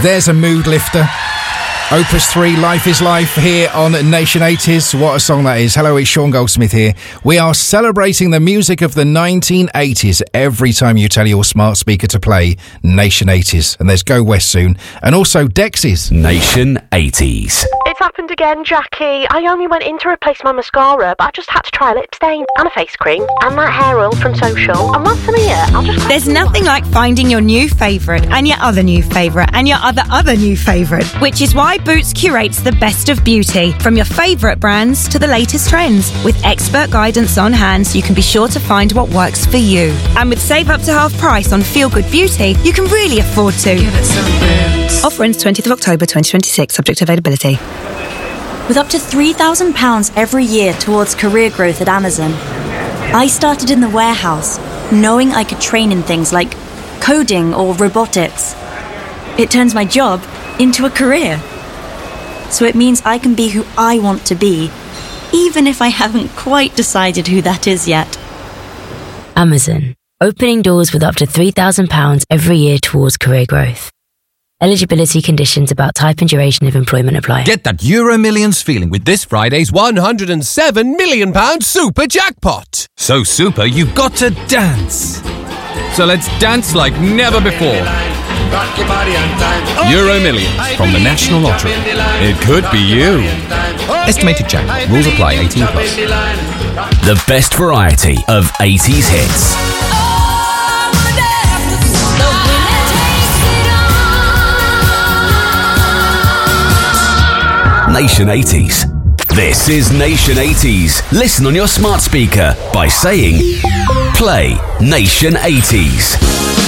There's a mood lifter. Opus 3, Life is Life, here on Nation 80s. What a song that is. Hello, it's Sean Goldsmith here. We are celebrating the music of the 1980s every time you tell your smart speaker to play Nation 80s. And there's Go West soon. And also Dexys. Nation 80s. It's happened again, Jackie. I only went in to replace my mascara, but I just had to try a lip stain and a face cream and that hair oil from Social. And once I'm here, I'll just... There's nothing like finding your new favourite and your other new favourite and your other new favourite, which is why Boots curates the best of beauty, from your favourite brands to the latest trends, with expert guidance on hand so you can be sure to find what works for you. And with save up to half price on Feel Good Beauty, you can really afford to. Give it some Boots. Offer ends 20th of October 2026, subject to availability. With up to £3,000 every year towards career growth at Amazon, I started in the warehouse, knowing I could train in things like coding or robotics. It turns my job into a career. So it means I can be who I want to be, even if I haven't quite decided who that is yet. Amazon, opening doors with up to £3,000 every year towards career growth. Eligibility conditions about type and duration of employment apply. Get that Euro Millions feeling with this Friday's £107 million super jackpot. So super, you've got to dance. So let's dance like never before. Euro Millions from the National Lottery. It could be you. Estimated jackpot. Rules apply. 18 plus. The best variety of 80s hits. Nation 80s. This is Nation 80s. Listen on your smart speaker by saying, play Nation 80s.